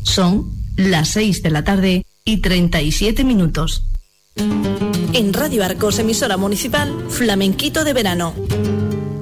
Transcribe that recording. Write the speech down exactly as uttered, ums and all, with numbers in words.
Son las seis de la tarde y treinta y siete minutos. En Radio Arcos, emisora municipal, Flamenquito de Verano.